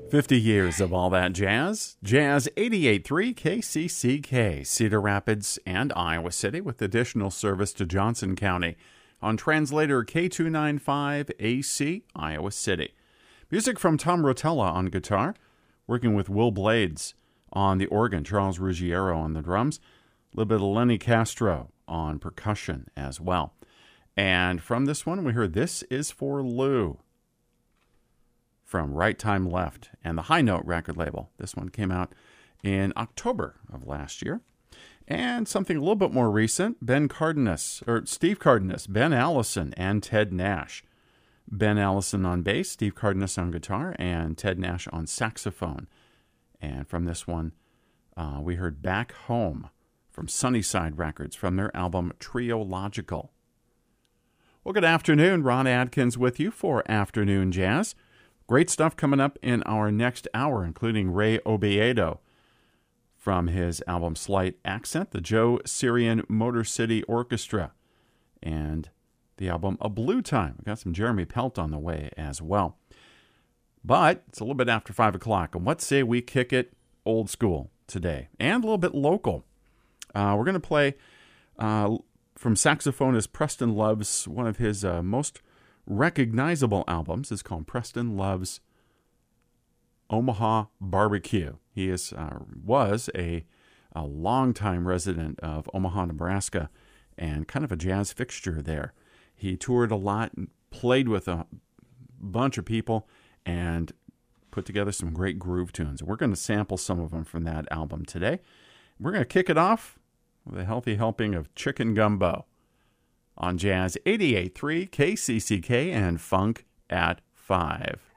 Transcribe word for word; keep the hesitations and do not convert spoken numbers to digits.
fifty years of all that jazz. Jazz eighty-eight point three K C C K, Cedar Rapids and Iowa City, with additional service to Johnson County on translator K two ninety-five A C, Iowa City. Music from Tom Rotella on guitar, working with Will Blades on the organ, Charles Ruggiero on the drums, a little bit of Lenny Castro on percussion as well. And from this one, we heard This Is For Lou from Right Time Left and the High Note record label. This one came out in October of last year. And something a little bit more recent, Ben Cardenas, or Steve Cardenas, Ben Allison, and Ted Nash. Ben Allison on bass, Steve Cardenas on guitar, and Ted Nash on saxophone. And from this one, uh, we heard Back Home from Sunnyside Records from their album Triological. Well, good afternoon. Ron Adkins with you for Afternoon Jazz. Great stuff coming up in our next hour, including Ray Obiedo from his album Slight Accent, the Joe Syrian Motor City Orchestra, and the album A Blue Time. We've got some Jeremy Pelt on the way as well. But it's a little bit after five o'clock, and what say we kick it old school today, and a little bit local. Uh, we're going to play uh, from saxophonist Preston Love's, one of his uh, most recognizable albums is called Preston Love's Omaha Barbecue. He is uh, was a, a longtime resident of Omaha, Nebraska, and kind of a jazz fixture there. He toured a lot, and played with a bunch of people, and put together some great groove tunes. We're going to sample some of them from that album today. We're going to kick it off with a healthy helping of chicken gumbo on Jazz eighty-eight point three K C C K and Funk at five.